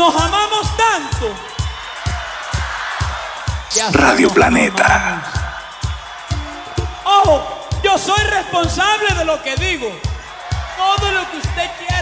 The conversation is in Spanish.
Nos amamos tanto. Radio Planeta. Ojo, yo soy responsable de lo que digo. Todo lo que usted quiera